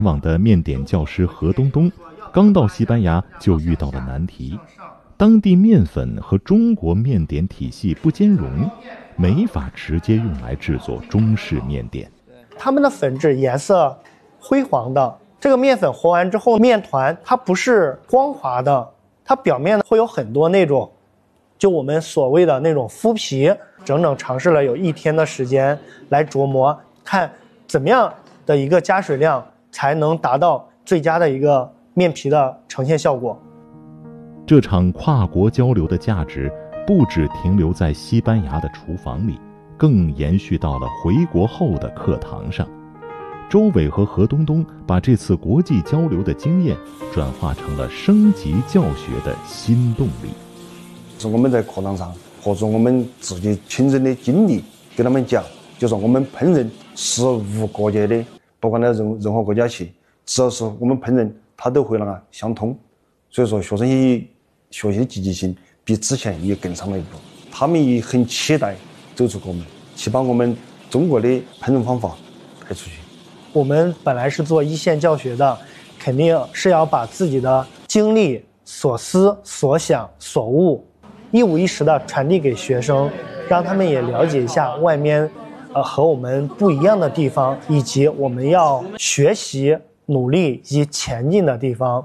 往的面点教师何东东刚到西班牙就遇到了难题，当地面粉和中国面点体系不兼容，没法直接用来制作中式面点。 他们的粉质颜色灰黄的，这个面粉和完之后，面团它不是光滑的，它表面会有很多那种就我们所谓的那种麸皮。整整尝试了有1天的时间来琢磨，看怎么样的一个加水量才能达到最佳的一个面皮的呈现效果。 这场跨国交流的价值不只停留在西班牙的厨房里，更延续到了回国后的课堂上。周伟和何东东把这次国际交流的经验转化成了升级教学的新动力。 是我们在课堂上或者我们自己亲身的经历给他们讲，就说我们烹饪是无国界的，不管在任何国家去，只要是我们烹饪它都会相通。所以说学生也学习的积极性比之前也更上了一步，他们也很期待走出国门，去把我们中国的烹饪方法带出去。 我们本来是做一线教学的，肯定是要把自己的经历、所思、所想、所悟一五一十的传递给学生，让他们也了解一下外面和我们不一样的地方，以及我们要学习、努力以及前进的地方。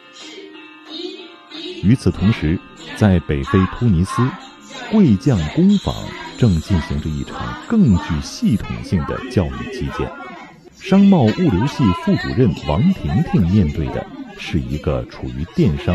与此同时，在北非突尼斯，贵匠工坊正进行着一场更具系统性的教育基建。商贸物流系副主任王婷婷面对的是一个处于电商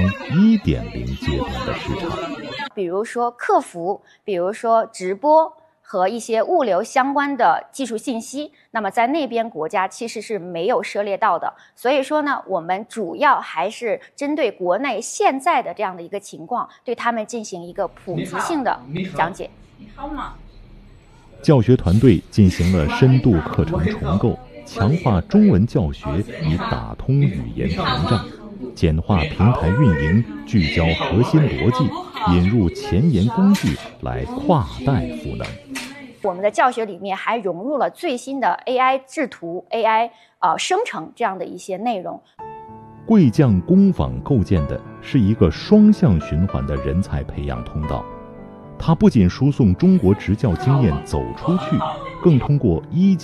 1.0 阶段的市场。 比如说客服，比如说直播和一些物流相关的技术信息，那么在那边国家其实是没有涉猎到的。所以说呢，我们主要还是针对国内现在的这样的一个情况，对他们进行一个普及性的讲解。 你好吗？ 教学团队进行了深度课程重构，强化中文教学以打通语言屏障，简化平台运营，聚焦核心逻辑，引入前沿工具来跨代赋能。 我们的教学里面还融入了最新的 AI 制图、AI 生成这样的一些内容。 贵匠工坊构建的是一个双向循环的人才培养通道，它不仅输送中国执教经验走出去，更通过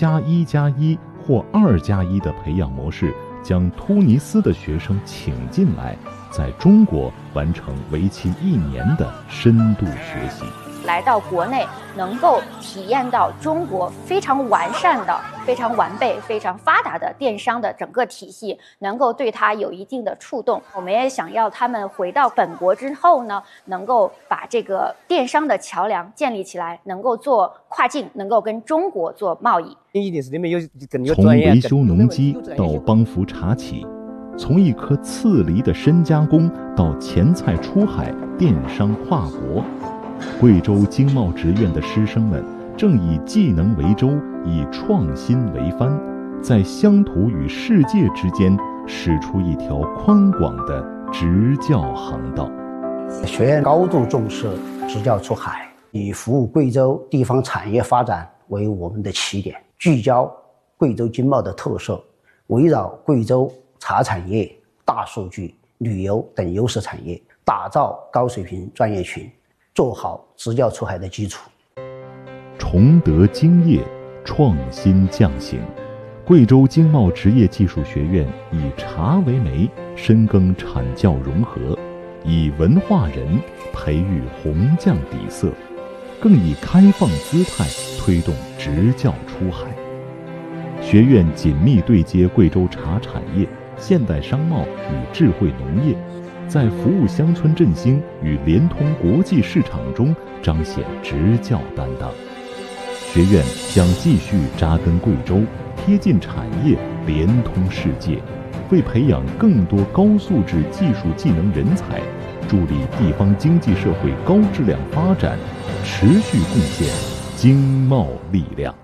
1+1+1或2+1的培养模式，将突尼斯的学生请进来，在中国完成为期1年的深度学习。 来到国内，能够体验到中国非常完善的、非常完备、非常发达的电商的整个体系，能够对它有一定的触动。我们也想要他们回到本国之后呢，能够把这个电商的桥梁建立起来，能够做跨境，能够跟中国做贸易。 从维修农机到帮扶茶企，从一颗刺梨的深加工到前菜出海，电商跨国。贵州经贸职院的师生们正以技能为舟，以创新为帆，在乡土与世界之间驶出一条宽广的执教航道。 学院高度重视执教出海，以服务贵州地方产业发展为我们的起点，聚焦贵州经贸的特色，围绕贵州茶产业、大数据、旅游等优势产业，打造高水平专业群，做好执教出海的基础。 崇德经业，创新匠行。贵州经贸职业技术学院以茶为媒，深耕产教融合，以文化人培育红匠底色，更以开放姿态推动执教出海。学院紧密对接贵州茶产业、现代商贸与智慧农业，在服务乡村振兴与联通国际市场中彰显执教担当。学院将继续扎根贵州，贴近产业，联通世界，为培养更多高素质技术技能人才，助力地方经济社会高质量发展，持续贡献经贸力量。